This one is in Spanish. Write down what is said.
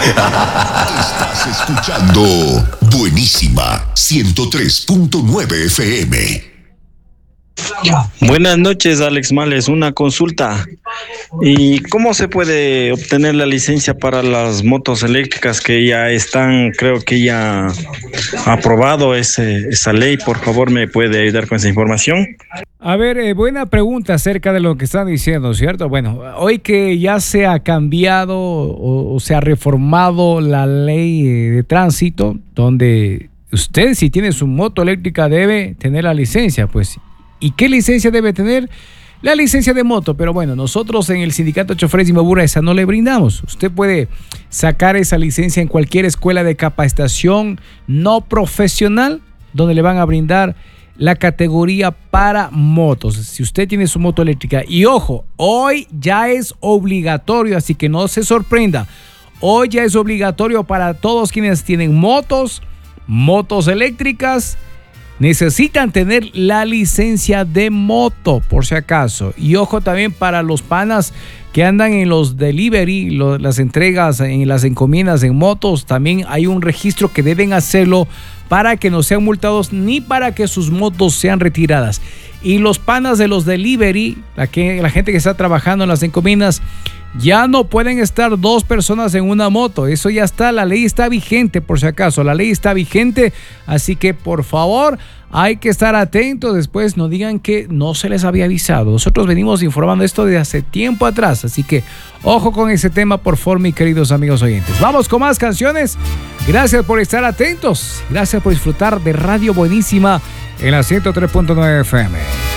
Estás escuchando Buenísima 103.9 FM. Buenas noches, Alex Males. Una consulta. ¿Y cómo se puede obtener la licencia para las motos eléctricas que ya están, creo que ya aprobado esa ley? Por favor, ¿me puede ayudar con esa información? A ver, buena pregunta acerca de lo que están diciendo, ¿cierto? Bueno, hoy que ya se ha cambiado o se ha reformado la ley de tránsito, donde usted, si tiene su moto eléctrica, debe tener la licencia, pues. ¿Y qué licencia debe tener? La licencia de moto. Pero bueno, nosotros en el Sindicato Choferes y Mobura esa no le brindamos. Usted puede sacar esa licencia en cualquier escuela de capacitación no profesional, donde le van a brindar la categoría para motos. Si usted tiene su moto eléctrica, y ojo, hoy ya es obligatorio, así que no se sorprenda. Hoy ya es obligatorio para todos quienes tienen motos eléctricas. Necesitan tener la licencia de moto, por si acaso. Y ojo también para los panas que andan en los delivery, las entregas, en las encomiendas en motos. También hay un registro que deben hacerlo para que no sean multados ni para que sus motos sean retiradas. Y los panas de los delivery, la gente que está trabajando en las encomiendas, ya no pueden estar dos personas en una moto. Eso ya está, la ley está vigente, por si acaso. La ley está vigente, así que por favor hay que estar atentos. Después no digan que no se les había avisado. Nosotros venimos informando esto desde hace tiempo atrás, así que ojo con ese tema, por favor, mis queridos amigos oyentes. Vamos con más canciones. Gracias por estar atentos. Gracias por disfrutar de Radio Buenísima en la 103.9 FM.